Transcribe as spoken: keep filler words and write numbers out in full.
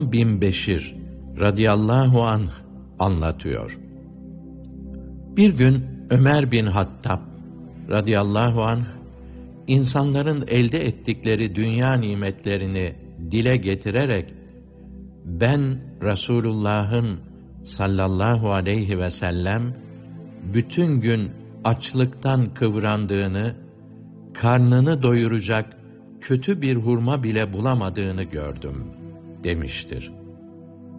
bin Beşir radıyallahu anh anlatıyor. Bir gün Ömer bin Hattab radıyallahu anh, insanların elde ettikleri dünya nimetlerini dile getirerek, ben Resulullah'ın sallallahu aleyhi ve sellem bütün gün açlıktan kıvrandığını, karnını doyuracak kötü bir hurma bile bulamadığını gördüm demiştir.